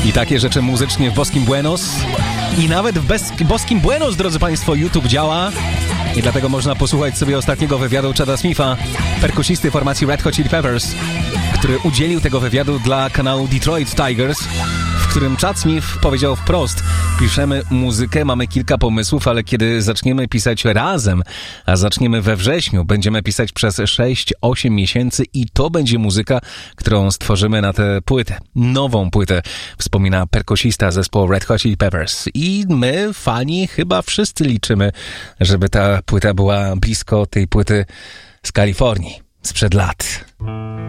I takie rzeczy muzycznie w Boskim Buenos. I nawet w Boskim Buenos, drodzy Państwo, YouTube działa. I dlatego można posłuchać sobie ostatniego wywiadu Chada Smitha, perkusisty formacji Red Hot Chili Peppers, który udzielił tego wywiadu dla kanału Detroit Tigers, w którym Chad Smith powiedział wprost: piszemy muzykę, mamy kilka pomysłów, ale kiedy zaczniemy pisać razem, a zaczniemy we wrześniu, będziemy pisać przez 6-8 miesięcy i to będzie muzyka, którą stworzymy na tę płytę. Nową płytę, wspomina perkusista zespołu Red Hot Chili Peppers. I my, fani, chyba wszyscy liczymy, żeby ta płyta była blisko tej płyty z Kalifornii sprzed lat.